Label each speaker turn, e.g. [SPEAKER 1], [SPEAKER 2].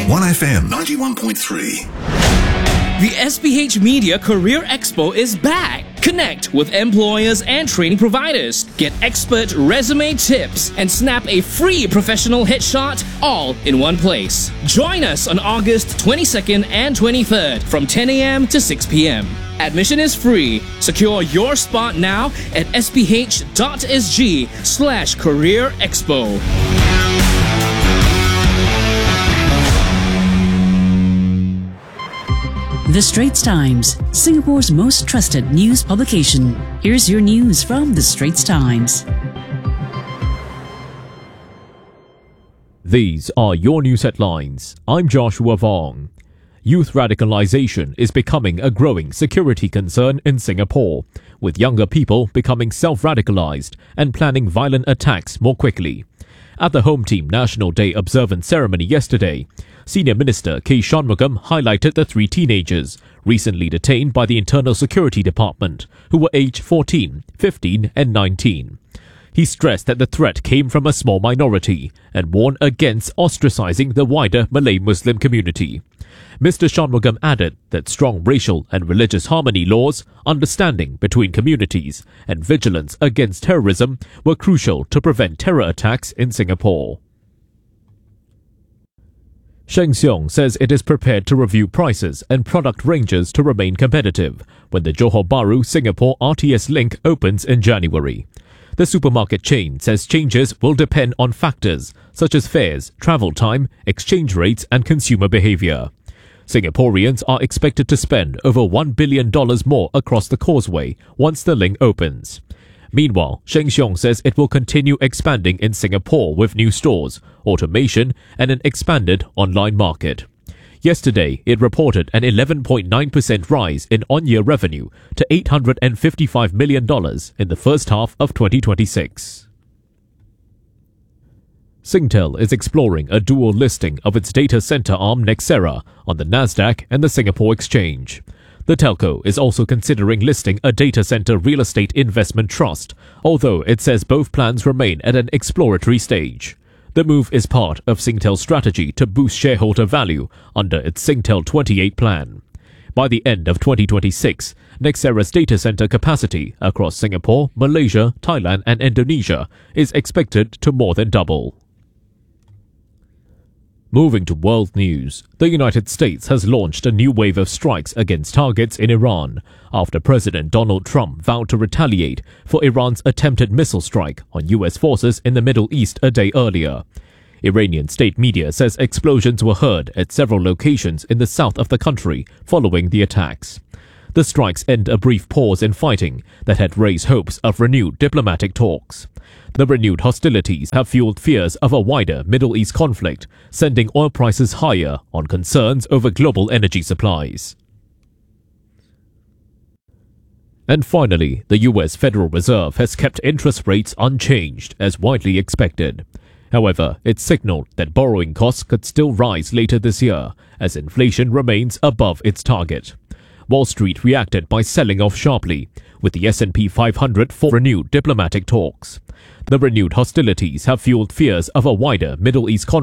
[SPEAKER 1] 1FM 91.3.
[SPEAKER 2] The SPH Media Career Expo is back. Connect with employers and training providers. Get expert resume tips and snap a free professional headshot all in one place. Join us on August 22nd and 23rd from 10 a.m. to 6 p.m. Admission is free. Secure your spot now at sph.sg/Career Expo.
[SPEAKER 3] The Straits Times, Singapore's most trusted news publication. Here's your news from The Straits Times.
[SPEAKER 4] These are your news headlines. I'm Joshua Vong. Youth radicalization is becoming a growing security concern in Singapore, with younger people becoming self-radicalized and planning violent attacks more quickly. At the Home Team National Day observance ceremony yesterday, Senior Minister K. Shanmugam highlighted the three teenagers recently detained by the Internal Security Department, who were aged 14, 15 and 19. He stressed that the threat came from a small minority and warned against ostracizing the wider Malay-Muslim community. Mr. Shanmugam added that strong racial and religious harmony laws, understanding between communities and vigilance against terrorism were crucial to prevent terror attacks in Singapore. Sheng Siong says it is prepared to review prices and product ranges to remain competitive when the Johor Bahru Singapore RTS link opens in January. The supermarket chain says changes will depend on factors such as fares, travel time, exchange rates and consumer behavior. Singaporeans are expected to spend over $1 billion more across the causeway once the link opens. Meanwhile, Sheng Siong says it will continue expanding in Singapore with new stores, automation and an expanded online market. Yesterday, it reported an 11.9% rise in on-year revenue to $855 million in the first half of 2026. Singtel is exploring a dual listing of its data center arm Nxera on the Nasdaq and the Singapore Exchange. The telco is also considering listing a data center real estate investment trust, although it says both plans remain at an exploratory stage. The move is part of Singtel's strategy to boost shareholder value under its Singtel 28 plan. By the end of 2026, Nxera's data center capacity across Singapore, Malaysia, Thailand and Indonesia is expected to more than double. Moving to world news, the United States has launched a new wave of strikes against targets in Iran after President Donald Trump vowed to retaliate for Iran's attempted missile strike on U.S. forces in the Middle East a day earlier. Iranian state media says explosions were heard at several locations in the south of the country following the attacks. The strikes end a brief pause in fighting that had raised hopes of renewed diplomatic talks. The renewed hostilities have fueled fears of a wider Middle East conflict, sending oil prices higher on concerns over global energy supplies. And finally, the U.S. Federal Reserve has kept interest rates unchanged as widely expected. However, it signaled that borrowing costs could still rise later this year as inflation remains above its target. Wall Street reacted by selling off sharply, with the S&P 500 for renewed diplomatic talks. The renewed hostilities have fueled fears of a wider Middle East conflict